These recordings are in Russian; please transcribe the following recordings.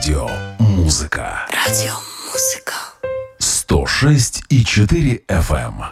Радио Музыка. Радио Музыка. 106,4 FM.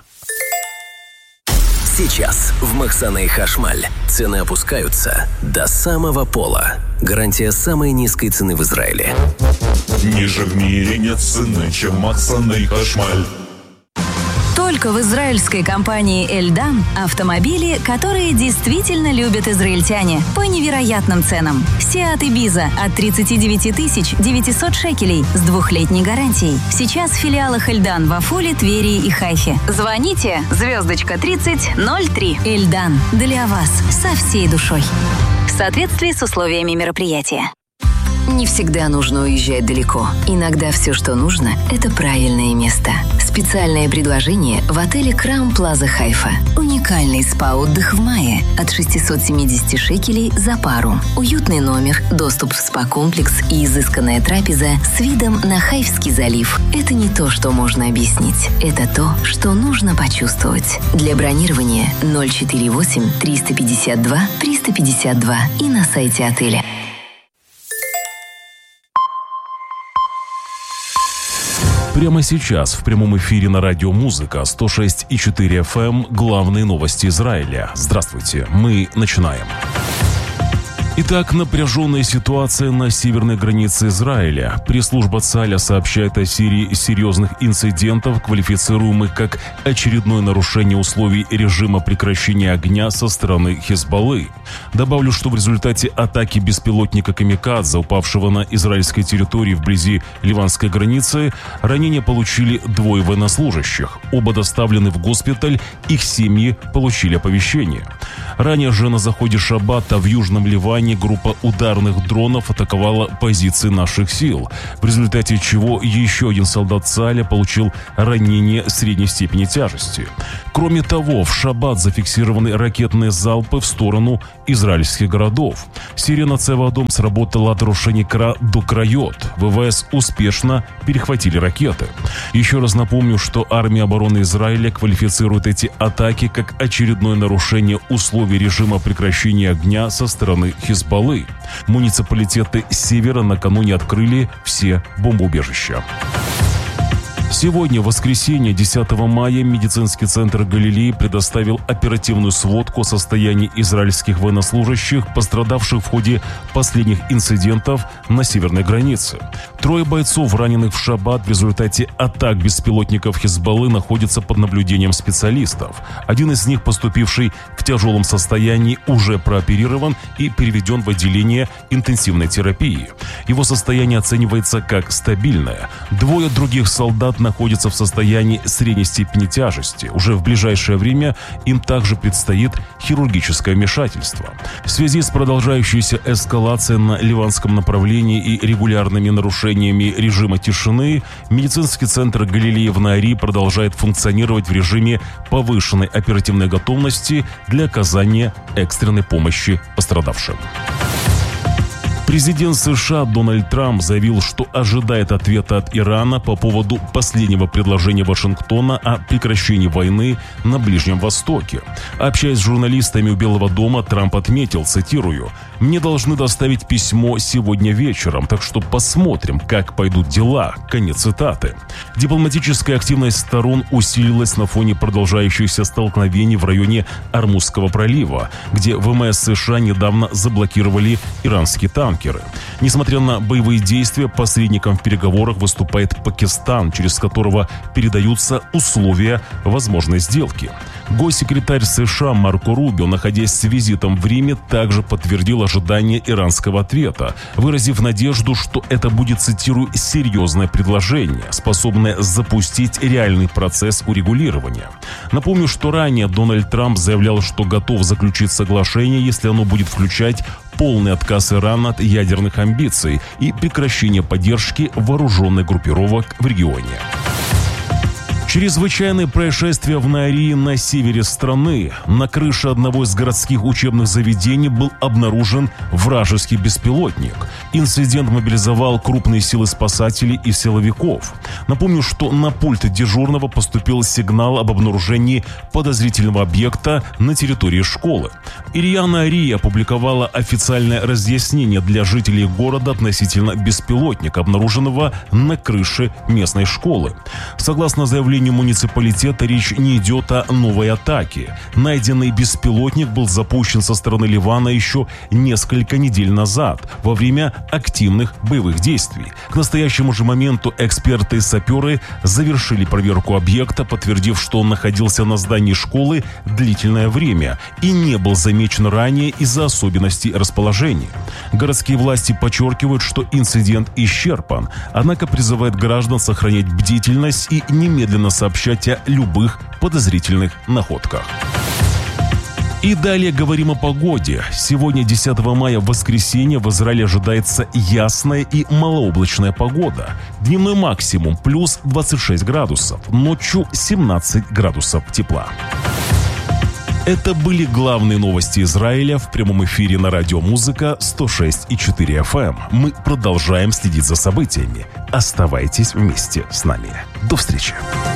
Сейчас в Махсана и Хашмаль цены опускаются до самого пола. Гарантия самой низкой цены в Израиле. Ниже в мире нет цены, чем Махсана и Хашмаль. Только в израильской компании «Эльдан» автомобили, которые действительно любят израильтяне, по невероятным ценам. Seat Ibiza от 39 900 шекелей с 2-летней гарантией. Сейчас в филиалах «Эльдан» в Афуле, Твери и Хайфе. Звоните *3003. «Эльдан» для вас со всей душой. В соответствии с условиями мероприятия. Не всегда нужно уезжать далеко. Иногда все, что нужно, это правильное место. Специальное предложение в отеле Краун Плаза Хайфа. Уникальный спа-отдых в мае от 670 шекелей за пару. Уютный номер, доступ в спа-комплекс и изысканная трапеза с видом на Хайфский залив. Это не то, что можно объяснить. Это то, что нужно почувствовать. Для бронирования 048 352 352 и на сайте отеля. Прямо сейчас в прямом эфире на Радио Музыка 106,4 FM главные новости Израиля. Здравствуйте, мы начинаем. Итак, напряженная ситуация на северной границе Израиля. Пресс-служба ЦАЛЯ сообщает о серии серьезных инцидентов, квалифицируемых как очередное нарушение условий режима прекращения огня со стороны Хизбаллы. Добавлю, что в результате атаки беспилотника «Камикадзе», упавшего на израильской территории вблизи ливанской границы, ранения получили 2 военнослужащих. Оба доставлены в госпиталь, их семьи получили оповещение. Ранее же на заходе шаббата в Южном Ливане группа ударных дронов атаковала позиции наших сил, в результате чего еще один солдат ЦАЛЯ получил ранение средней степени тяжести. Кроме того, в шаббат зафиксированы ракетные залпы в сторону израильских городов. Сирена Цевадом сработала от Рошеникра до Крайот. ВВС успешно перехватили ракеты. Еще раз напомню, что армия обороны Израиля квалифицирует эти атаки как очередное нарушение условий режима прекращения огня со стороны Хизбаллы. Муниципалитеты Севера накануне открыли все бомбоубежища. Сегодня, в воскресенье, 10 мая, медицинский центр Галилеи предоставил оперативную сводку о состоянии израильских военнослужащих, пострадавших в ходе последних инцидентов на северной границе. 3 бойцов, раненых в шаббат в результате атак беспилотников Хизбаллы, находятся под наблюдением специалистов. Один из них, поступивший в тяжелом состоянии, уже прооперирован и переведен в отделение интенсивной терапии. Его состояние оценивается как стабильное. 2 других солдат находятся в состоянии средней степени тяжести. Уже в ближайшее время им также предстоит хирургическое вмешательство. В связи с продолжающейся эскалацией на ливанском направлении и регулярными нарушениями режима тишины, медицинский центр Галилеи в Наари продолжает функционировать в режиме повышенной оперативной готовности для оказания экстренной помощи пострадавшим. Президент США Дональд Трамп заявил, что ожидает ответа от Ирана по поводу последнего предложения Вашингтона о прекращении войны на Ближнем Востоке. Общаясь с журналистами у Белого дома, Трамп отметил, цитирую, «Мне должны доставить письмо сегодня вечером, так что посмотрим, как пойдут дела». Конец цитаты. Дипломатическая активность сторон усилилась на фоне продолжающихся столкновений в районе Ормузского пролива, где ВМС США недавно заблокировали иранские танкеры. Несмотря на боевые действия, посредником в переговорах выступает Пакистан, через которого передаются условия возможной сделки. Госсекретарь США Марко Рубио, находясь с визитом в Риме, также подтвердил ожидание иранского ответа, выразив надежду, что это будет, цитирую, «серьезное предложение, способное запустить реальный процесс урегулирования». Напомню, что ранее Дональд Трамп заявлял, что готов заключить соглашение, если оно будет включать полный отказ Ирана от ядерных амбиций и прекращение поддержки вооруженных группировок в регионе. Чрезвычайное происшествие в Наарии на севере страны. На крыше одного из городских учебных заведений был обнаружен вражеский беспилотник. Инцидент мобилизовал крупные силы спасателей и силовиков. Напомню, что на пульт дежурного поступил сигнал об обнаружении подозрительного объекта на территории школы. РИА Наарии опубликовала официальное разъяснение для жителей города относительно беспилотника, обнаруженного на крыше местной школы. Согласно заявлению муниципалитета, речь не идет о новой атаке. Найденный беспилотник был запущен со стороны Ливана еще несколько недель назад, во время активных боевых действий. К настоящему же моменту эксперты и саперы завершили проверку объекта, подтвердив, что он находился на здании школы длительное время и не был замечен ранее из-за особенностей расположения. Городские власти подчеркивают, что инцидент исчерпан, однако призывают граждан сохранять бдительность и немедленно сообщать о любых подозрительных находках. И далее говорим о погоде. Сегодня, 10 мая, в воскресенье, в Израиле ожидается ясная и малооблачная погода. Дневной максимум плюс 26 градусов, ночью 17 градусов тепла. Это были главные новости Израиля в прямом эфире на радио «Музыка» 106,4 FM. Мы продолжаем следить за событиями. Оставайтесь вместе с нами. До встречи.